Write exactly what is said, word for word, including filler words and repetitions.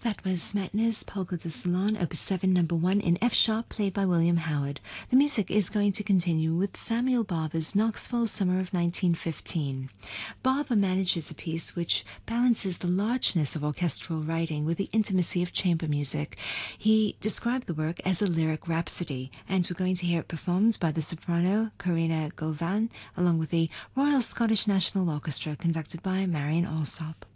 That was Smetana's Polka de Salon, Opus seven, number one in F sharp, played by William Howard. The music is going to continue with Samuel Barber's Knoxville Summer of nineteen fifteen. Barber manages a piece which balances the largeness of orchestral writing with the intimacy of chamber music. He described the work as a lyric rhapsody, and we're going to hear it performed by the soprano Karina Govan, along with the Royal Scottish National Orchestra, conducted by Marion Alsop.